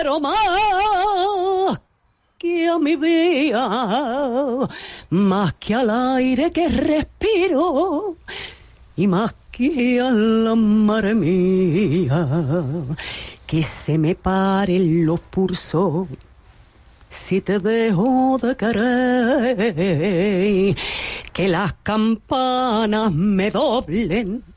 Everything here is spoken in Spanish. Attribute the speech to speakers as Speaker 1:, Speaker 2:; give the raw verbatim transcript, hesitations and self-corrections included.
Speaker 1: Pero más que a mi vida, más que al aire que respiro y más que a la mar mía, que se me paren los pulsos si te dejo de querer, que las campanas me doblen